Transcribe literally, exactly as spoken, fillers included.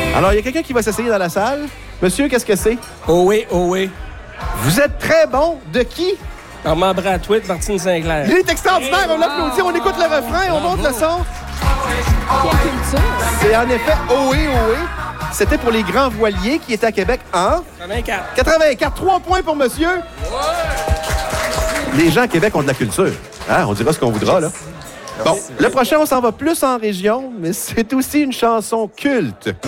Alors, il y a quelqu'un qui va s'essayer dans la salle. Monsieur, qu'est-ce que c'est? Oh oui, oh oui. Vous êtes très bon. De qui? Armand Bratouit, Martine Sinclair. Il est extraordinaire. On l'applaudit, on écoute le refrain, on monte le son. Quelle culture! C'est en effet Ohé, Ohé. C'était pour les grands voiliers qui étaient à Québec en... quatre-vingt-quatre. quatre-vingt-quatre. Trois points pour monsieur. Les gens à Québec ont de la culture. Hein? On dira ce qu'on voudra, là. Bon, le prochain, on s'en va plus en région, mais c'est aussi une chanson culte.